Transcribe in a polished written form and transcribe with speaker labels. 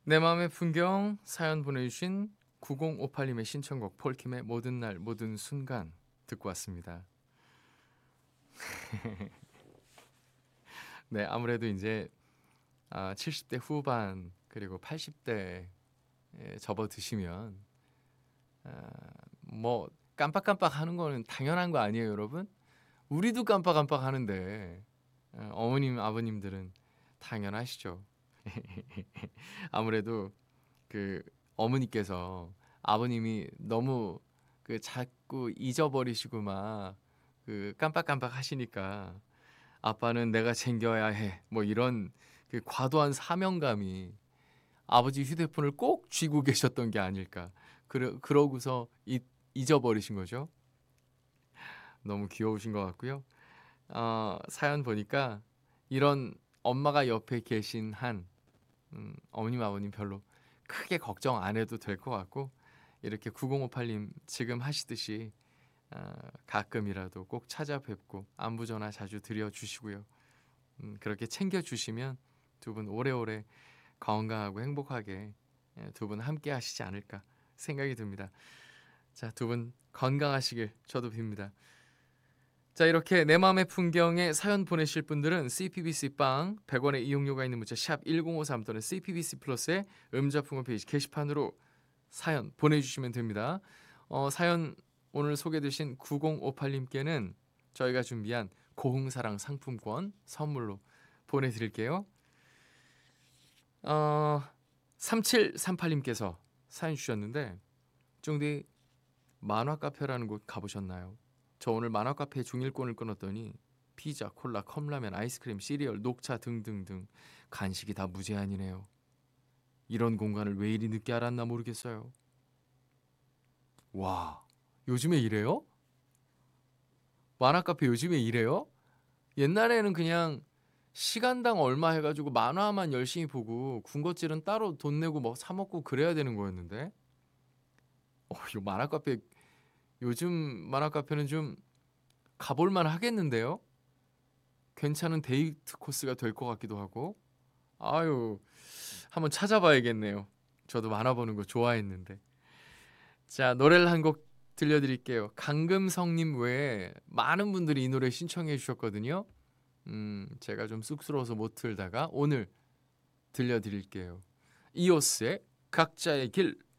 Speaker 1: 내 마음의 풍경 사연 보내주신 9058님의 신청곡 폴킴의 모든 날 모든 순간 듣고 왔습니다. 네, 아무래도 이제 70대 후반 그리고 80대에 접어드시면 아, 뭐 깜빡깜빡 하는 거는 당연한 거 아니에요, 여러분? 우리도 깜빡깜빡 하는데 어머님, 아버님들은 당연하시죠. 아무래도 그 어머니께서 아버님이 너무 그 자꾸 잊어버리시고 막 그 깜빡깜빡 하시니까 아빠는 내가 챙겨야 해. 뭐 이런 그 과도한 사명감이 아버지 휴대폰을 꼭 쥐고 계셨던 게 아닐까. 그러고서 잊어버리신 거죠. 너무 귀여우신 것 같고요. 사연 보니까 이런 엄마가 옆에 계신 한 어머님 아버님 별로 크게 걱정 안 해도 될 것 같고 이렇게 9058님 지금 하시듯이 가끔이라도 꼭 찾아뵙고 안부 전화 자주 드려주시고요. 그렇게 챙겨주시면 두 분 오래오래 건강하고 행복하게 두 분 함께 하시지 않을까 생각이 듭니다. 자, 두 분 건강하시길 저도 빕니다. 자, 이렇게 내 마음의 풍경에 사연 보내실 분들은 CPBC 빵 100원의 이용료가 있는 문자 샵 1053 또는 CPBC 플러스의 음자풍 홈페이지 게시판으로 사연 보내주시면 됩니다. 사연 오늘 소개되신 9058님께는 저희가 준비한 고흥사랑 상품권 선물로 보내드릴게요. 3738님께서 사연 주셨는데 쫑디 만화 카페라는 곳 가보셨나요? 저 오늘 만화 카페 중일권을 끊었더니 피자, 콜라, 컵라면, 아이스크림, 시리얼, 녹차 등등등 간식이 다 무제한이네요. 이런 공간을 왜 이리 늦게 알았나 모르겠어요. 와, 요즘에 이래요? 만화 카페 요즘에 이래요? 옛날에는 그냥 시간당 얼마 해가지고 만화만 열심히 보고 군것질은 따로 돈 내고 뭐 사 먹고 그래야 되는 거였는데 이 만화 카페 요즘 만화 카페는 좀 가볼만 하겠는데요? 괜찮은 데이트 코스가 될 것 같기도 하고 아유 한번 찾아봐야겠네요. 저도 만화 보는 거 좋아했는데. 자, 노래를 한 곡 들려드릴게요. 강금성님 외에 많은 분들이 이 노래 신청해 주셨거든요. 제가 좀 쑥스러워서 못 틀다가 오늘 들려드릴게요. 이오스의 각자의 길.